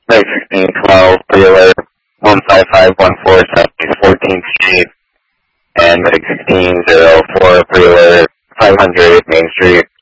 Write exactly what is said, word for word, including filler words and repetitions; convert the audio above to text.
Meg sixteen twelve, pre-alert, one five five one four Southeast fourteenth Street, and Meg sixteen zero four, pre-alert, five hundred Main Street.